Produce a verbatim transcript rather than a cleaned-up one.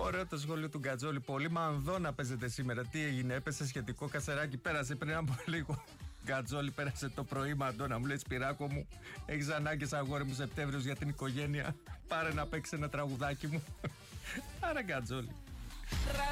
Ωραίο το σχόλιο του Γκατζόλη. Πολύ μανδώνα παίζεται σήμερα. Τι έγινε, έπεσε σχετικό κασεράκι, πέρασε πριν από λίγο. Γκατζόλη, πέρασε το πρωί, Μαντώνα. Μου λέει, Σπυράκο μου, έχεις ανάγκες αγόρι μου Σεπτέμβριος για την οικογένεια. Πάρε να παίξει ένα τραγουδάκι μου. Άρα Γκατζόλη.